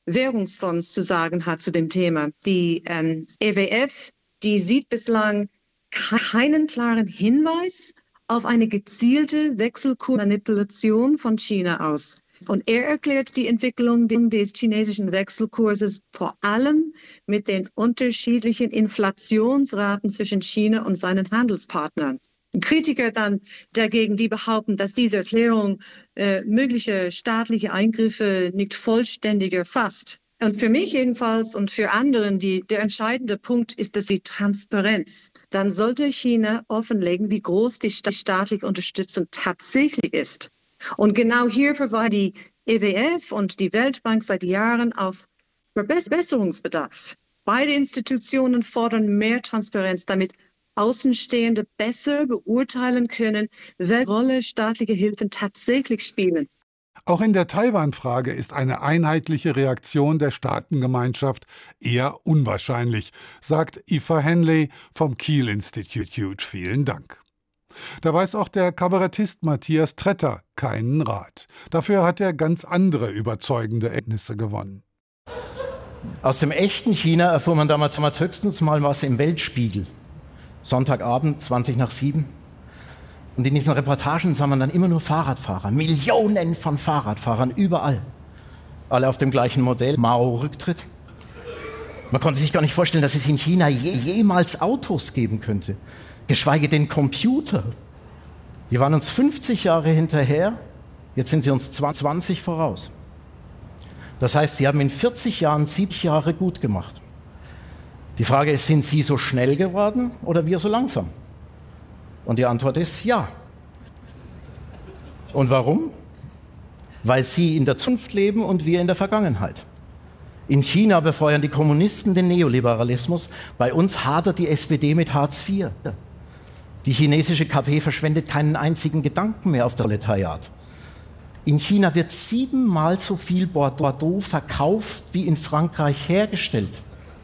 Währungsfonds zu sagen hat zu dem Thema. Die EWF, die sieht bislang keinen klaren Hinweis auf eine gezielte Wechselkursmanipulation von China aus. Und er erklärt die Entwicklung des chinesischen Wechselkurses vor allem mit den unterschiedlichen Inflationsraten zwischen China und seinen Handelspartnern. Kritiker dann dagegen, die behaupten, dass diese Erklärung mögliche staatliche Eingriffe nicht vollständig erfasst. Und für mich jedenfalls und für anderen, der entscheidende Punkt ist, dass die Transparenz. Dann sollte China offenlegen, wie groß die staatliche Unterstützung tatsächlich ist. Und genau hier verweisen die EWF und die Weltbank seit Jahren auf Verbesserungsbedarf. Beide Institutionen fordern mehr Transparenz, damit Außenstehende besser beurteilen können, welche Rolle staatliche Hilfen tatsächlich spielen. Auch in der Taiwan-Frage ist eine einheitliche Reaktion der Staatengemeinschaft eher unwahrscheinlich, sagt Aoife Henley vom Kiel Institute. Vielen Dank. Da weiß auch der Kabarettist Matthias Tretter keinen Rat. Dafür hat er ganz andere überzeugende Erkenntnisse gewonnen. Aus dem echten China erfuhr man damals höchstens mal was im Weltspiegel. Sonntagabend, 6:20. Und in diesen Reportagen sah man dann immer nur Fahrradfahrer, Millionen von Fahrradfahrern überall. Alle auf dem gleichen Modell, Mao-Rücktritt. Man konnte sich gar nicht vorstellen, dass es in China jemals Autos geben könnte, geschweige denn Computer. Die waren uns 50 Jahre hinterher, jetzt sind sie uns 20 voraus. Das heißt, sie haben in 40 Jahren 70 Jahre gut gemacht. Die Frage ist, sind sie so schnell geworden oder wir so langsam? Und die Antwort ist ja. Und warum? Weil sie in der Zukunft leben und wir in der Vergangenheit. In China befeuern die Kommunisten den Neoliberalismus, bei uns hadert die SPD mit Hartz IV. Die chinesische KP verschwendet keinen einzigen Gedanken mehr auf das Proletariat. In China wird 7-mal so viel Bordeaux verkauft wie in Frankreich hergestellt.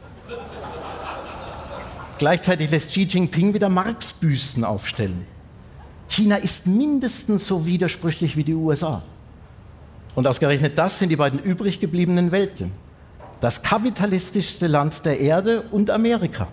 Gleichzeitig lässt Xi Jinping wieder Marx-Büsten aufstellen. China ist mindestens so widersprüchlich wie die USA. Und ausgerechnet das sind die beiden übrig gebliebenen Welten. Das kapitalistischste Land der Erde und Amerika.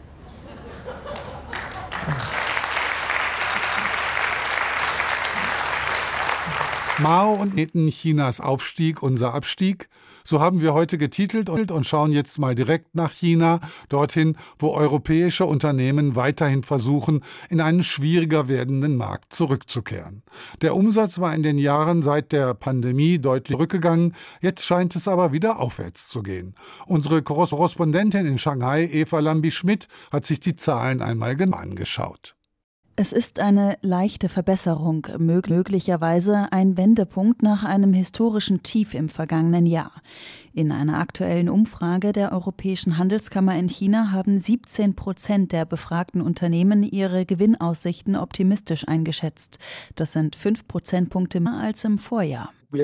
Mao und Chinas Aufstieg, unser Abstieg. So haben wir heute getitelt und schauen jetzt mal direkt nach China, dorthin, wo europäische Unternehmen weiterhin versuchen, in einen schwieriger werdenden Markt zurückzukehren. Der Umsatz war in den Jahren seit der Pandemie deutlich zurückgegangen, jetzt scheint es aber wieder aufwärts zu gehen. Unsere Korrespondentin in Shanghai, Eva Lambi-Schmidt, hat sich die Zahlen einmal genau angeschaut. Es ist eine leichte Verbesserung, möglicherweise ein Wendepunkt nach einem historischen Tief im vergangenen Jahr. In einer aktuellen Umfrage der Europäischen Handelskammer in China haben 17% der befragten Unternehmen ihre Gewinnaussichten optimistisch eingeschätzt. Das sind 5 Prozentpunkte mehr als im Vorjahr. Wir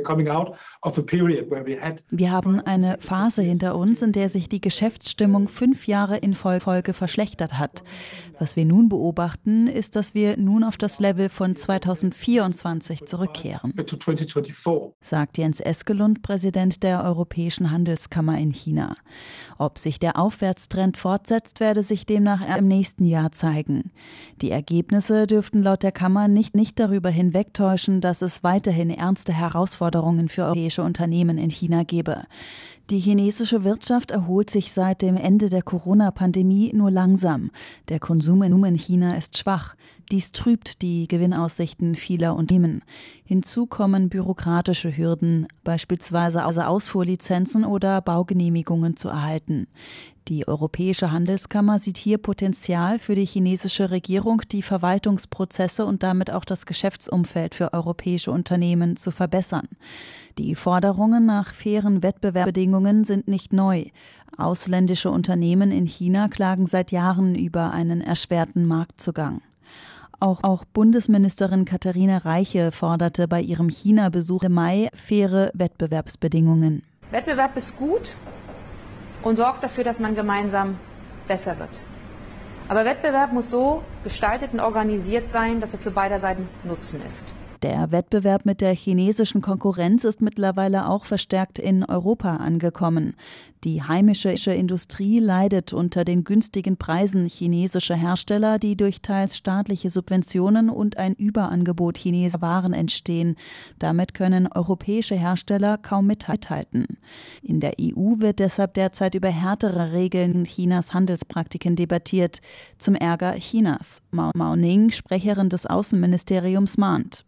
haben eine Phase hinter uns, in der sich die Geschäftsstimmung 5 Jahre in Folge verschlechtert hat. Was wir nun beobachten, ist, dass wir nun auf das Level von 2024 zurückkehren, sagt Jens Eskelund, Präsident der Europäischen Handelskammer in China. Ob sich der Aufwärtstrend fortsetzt, werde sich demnach im nächsten Jahr zeigen. Die Ergebnisse dürften laut der Kammer nicht darüber hinwegtäuschen, dass es weiterhin ernste Herausforderungen für europäische Unternehmen in China gebe. Die chinesische Wirtschaft erholt sich seit dem Ende der Corona-Pandemie nur langsam. Der Konsum in China ist schwach. Dies trübt die Gewinnaussichten vieler Unternehmen. Hinzu kommen bürokratische Hürden, beispielsweise Ausfuhrlizenzen oder Baugenehmigungen zu erhalten. Die Europäische Handelskammer sieht hier Potenzial für die chinesische Regierung, die Verwaltungsprozesse und damit auch das Geschäftsumfeld für europäische Unternehmen zu verbessern. Die Forderungen nach fairen Wettbewerbsbedingungen sind nicht neu. Ausländische Unternehmen in China klagen seit Jahren über einen erschwerten Marktzugang. Auch Bundesministerin Katharina Reiche forderte bei ihrem China-Besuch im Mai faire Wettbewerbsbedingungen. Wettbewerb ist gut und sorgt dafür, dass man gemeinsam besser wird. Aber Wettbewerb muss so gestaltet und organisiert sein, dass er zu beider Seiten Nutzen ist. Der Wettbewerb mit der chinesischen Konkurrenz ist mittlerweile auch verstärkt in Europa angekommen. Die heimische Industrie leidet unter den günstigen Preisen chinesischer Hersteller, die durch teils staatliche Subventionen und ein Überangebot chinesischer Waren entstehen. Damit können europäische Hersteller kaum mithalten. In der EU wird deshalb derzeit über härtere Regeln Chinas Handelspraktiken debattiert, zum Ärger Chinas. Mao Ning, Sprecherin des Außenministeriums, mahnt.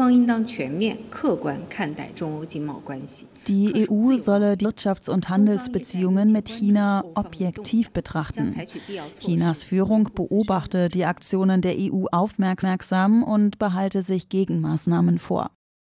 Die EU solle die Wirtschafts- und Handelsbeziehungen mit China objektiv betrachten. Chinas Führung beobachte die Aktionen der EU aufmerksam und behalte sich Gegenmaßnahmen vor.